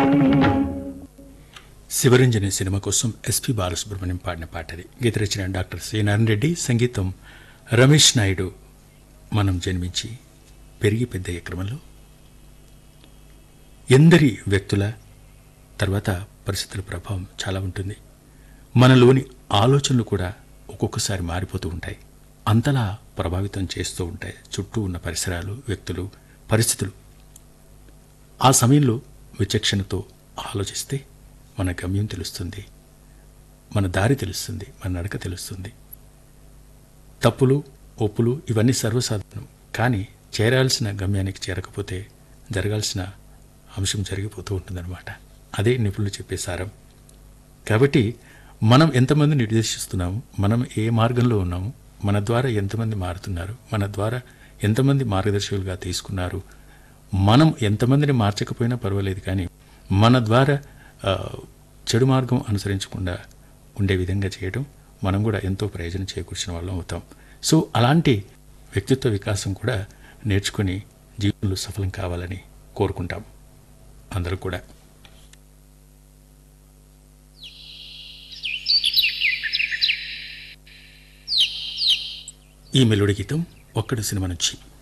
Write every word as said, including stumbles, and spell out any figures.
Sivaranjani cinema కోసం SP Balasubrahmanyam పాడిన పాటది. గీత రచన doctor C Narayana Reddy, సంగీతం రమేష్ నాయుడు. మనం జన్మించి పెరిగి పెద్దయ్యే క్రమంలో ఎందరి వ్యక్తుల తర్వాత పరిస్థితుల ప్రభావం చాలా ఉంటుంది. మనలోని ఆలోచనలు కూడా ఒక్కొక్కసారి మారిపోతూ ఉంటాయి. అంతలా ప్రభావితం చేస్తూ ఉంటాయి చుట్టూ ఉన్న పరిసరాలు, వ్యక్తులు, పరిస్థితులు. ఆ సమయంలో విచక్షణతో ఆలోచిస్తే మన గమ్యం తెలుస్తుంది, మన దారి తెలుస్తుంది, మన నడక తెలుస్తుంది. తప్పులు, ఒప్పులు ఇవన్నీ సర్వసాధారణం. కానీ చేరాల్సిన గమ్యానికి చేరకపోతే జరగాల్సిన అంశం జరిగిపోతూ ఉంటుందన్నమాట. అదే నిపుణులు చెప్పే సారం. కాబట్టి మనం ఎంతమంది నిర్దేశిస్తున్నాము, మనం ఏ మార్గంలో ఉన్నాము, మన ద్వారా ఎంతమంది మారుతున్నారు, మన ద్వారా ఎంతమంది మార్గదర్శకులుగా తీసుకున్నారు, మనం ఎంతమందిని మార్చకపోయినా పర్వాలేదు, కానీ మన ద్వారా చెడు మార్గం అనుసరించకుండా ఉండే విధంగా చేయడం మనం కూడా ఎంతో ప్రయోజనం చేకూర్చిన వాళ్ళం అవుతాం. సో అలాంటి వ్యక్తిత్వ వికాసం కూడా నేర్చుకుని జీవితంలో సఫలం కావాలని కోరుకుంటాం అందరూ కూడా. ఈ మెలోడీ గీతం ఒక్కడు సినిమా నుంచి.